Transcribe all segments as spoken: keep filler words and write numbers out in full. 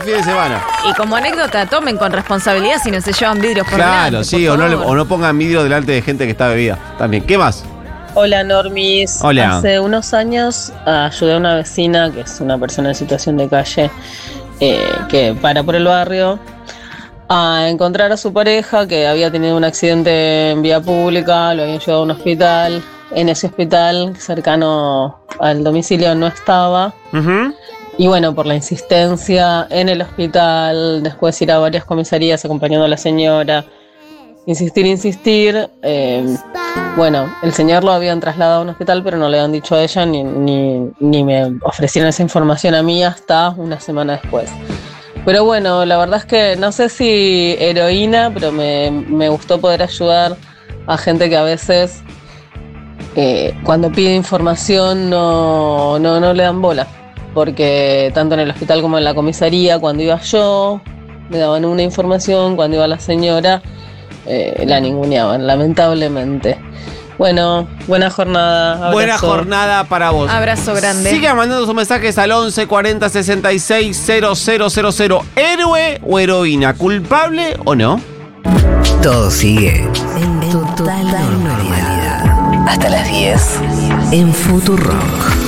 fin de semana. Y como anécdota, tomen con responsabilidad si no se llevan vidrios por Claro, delante, sí, por o no, le- favor. o no pongan vidrio delante de gente que está bebida. También, ¿qué más? Hola Normis, Hola. hace unos años ayudé a una vecina que es una persona en situación de calle eh, que para por el barrio a encontrar a su pareja que había tenido un accidente en vía pública, lo habían llevado a un hospital, en ese hospital cercano al domicilio no estaba Ujú. y bueno, por la insistencia en el hospital, después ir a varias comisarías acompañando a la señora, insistir, insistir, eh, bueno, el señor lo habían trasladado a un hospital, pero no le habían dicho a ella ni, ni, ni me ofrecieron esa información a mí hasta una semana después. Pero bueno, la verdad es que no sé si heroína, pero me, me gustó poder ayudar a gente que a veces eh, cuando pide información no, no, no le dan bola. Porque tanto en el hospital como en la comisaría, cuando iba yo, me daban una información, cuando iba la señora, eh, la ninguneaban, lamentablemente. Bueno, buena jornada. Abrazo. Buena jornada para vos. Abrazo grande. Sigan mandando sus mensajes al once cuarenta sesenta y seis cero cero cero cero. ¿Héroe o heroína? ¿Culpable o no? Todo sigue en total normalidad. Hasta las diez en Futurock.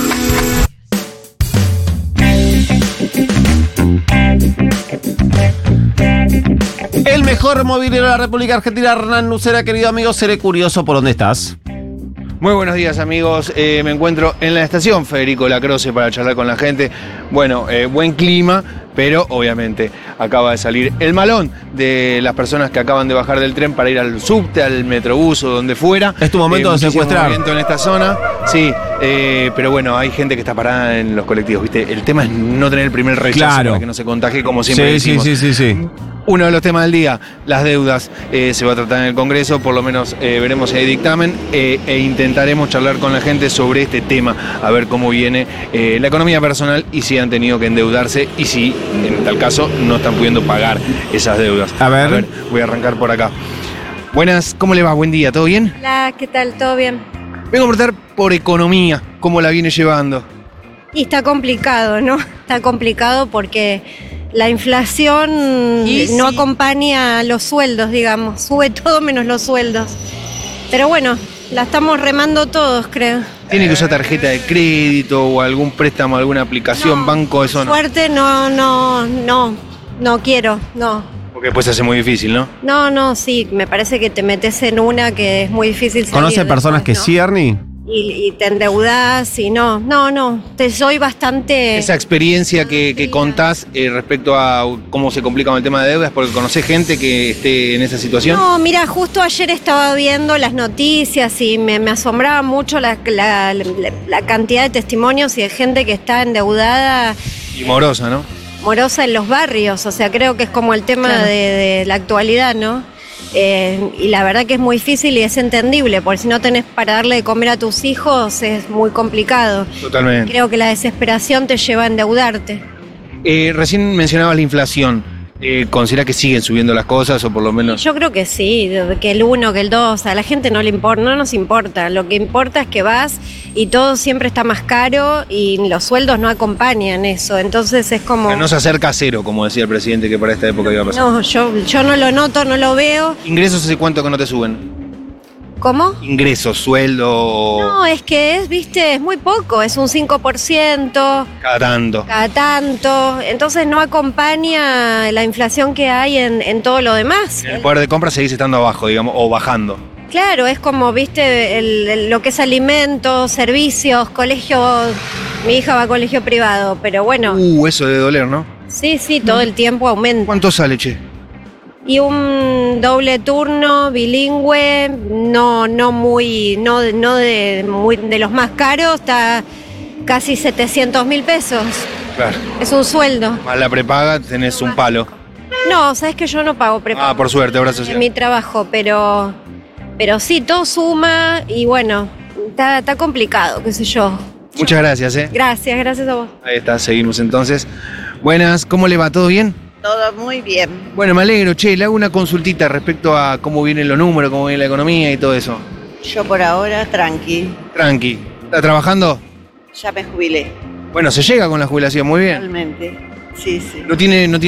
El mejor movilero de la República Argentina, Hernán Nucera, querido amigo, seré curioso por dónde estás. Muy buenos días amigos, eh, me encuentro en la estación Federico Lacroce para charlar con la gente. Bueno, eh, buen clima, pero obviamente acaba de salir el malón de las personas que acaban de bajar del tren para ir al subte, al metrobús o donde fuera. Es tu momento de muchísimo secuestrar. movimiento en esta zona, sí, eh, pero bueno, hay gente que está parada en los colectivos, ¿viste? El tema es no tener el primer rechazo Claro. para que no se contagie como siempre Sí, sí, decimos. sí, sí, sí. Uno de los temas del día, las deudas, eh, se va a tratar en el Congreso, por lo menos eh, veremos si hay dictamen eh, e intentaremos charlar con la gente sobre este tema, a ver cómo viene eh, la economía personal y si han tenido que endeudarse y si, en tal caso, no están pudiendo pagar esas deudas. A ver. voy a arrancar por acá. Buenas, ¿cómo le va? Buen día, ¿todo bien? Hola, ¿qué tal? ¿Todo bien? Vengo a preguntar por economía, ¿cómo la viene llevando? Y está complicado, ¿no? Está complicado porque la inflación Y no sí. acompaña los sueldos, digamos. Sube todo menos los sueldos. Pero bueno, la estamos remando todos, creo. ¿Tiene que usar tarjeta de crédito o algún préstamo, alguna aplicación, No, banco, eso no? Suerte, no, no, no. No quiero, no. Porque después se hace muy difícil, ¿no? No, no, sí, me parece que te metes en una que es muy difícil salir. ¿Conoce personas que después, ¿no? sí, Ernie? Y, y te endeudas y no, no, no. Te soy bastante. Esa experiencia que, que contás eh, respecto a cómo se complica con el tema de deudas, porque conocés gente que esté en esa situación. No, mira, justo ayer estaba viendo las noticias y me, me asombraba mucho la, la- la- la cantidad de testimonios y de gente que está endeudada, Y morosa, ¿no? morosa en los barrios. O sea, creo que es como el tema Claro. de, de la actualidad, ¿no? Eh, y la verdad que es muy difícil y es entendible, porque si no tenés para darle de comer a tus hijos es muy complicado. Totalmente. Creo que la desesperación te lleva a endeudarte. Eh, recién mencionabas la inflación. Eh, ¿Considera que siguen subiendo las cosas o por lo menos? Yo creo que sí, que el uno, que el dos, a la gente no le importa, no nos importa. Lo que importa es que vas y todo siempre está más caro y los sueldos no acompañan eso. Entonces es como. No se acerca a cero, como decía el presidente, que para esta época iba a pasar. No, yo, yo no lo noto, no lo veo. ¿Ingresos hace cuánto que no te suben? ¿Cómo? Ingresos, sueldo, No, es que es, viste, es muy poco, es un cinco por ciento cada tanto. cada tanto. Entonces no acompaña la inflación que hay en, en todo lo demás. En el poder de compra seguís estando abajo, digamos, o bajando. Claro, es como, viste, el- el- lo que es alimentos, servicios, colegios. Mi hija va a colegio privado, pero bueno, Uh, eso debe doler, ¿no? sí, sí, todo el tiempo aumenta. ¿Cuánto sale, che? Y un doble turno, bilingüe, no, no muy, no, no de, muy, de los más caros, está casi setecientos mil pesos. Claro. Es un sueldo. Más la prepaga, tenés un palo. No, sabes que yo no pago prepago Ah, por suerte, obra social. en mi trabajo, pero, pero sí, todo suma y bueno, está, está complicado, qué sé yo. Muchas gracias, ¿eh? Gracias, gracias a vos. Ahí está, seguimos entonces. Buenas, ¿cómo le va? ¿Todo bien? Todo muy bien. Bueno, me alegro, che, le hago una consultita respecto a cómo vienen los números, cómo viene la economía y todo eso. Yo por ahora tranqui. Tranqui. ¿Está trabajando? Ya me jubilé, Bueno, se llega con la jubilación, muy bien. realmente. Sí, sí. No tiene, no tiene